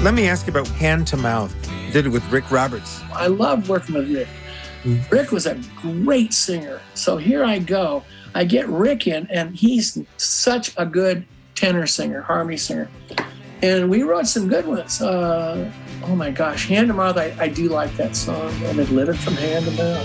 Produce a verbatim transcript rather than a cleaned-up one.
let me ask you about Hand to Mouth. You did it with Rick Roberts. I love working with Rick. Mm. Rick was a great singer. So here I go. I get Rick in, and he's such a good tenor singer, harmony singer. And we wrote some good ones. Uh, oh my gosh, Hand to Mouth, I, I do like that song. And it lit it from hand to mouth.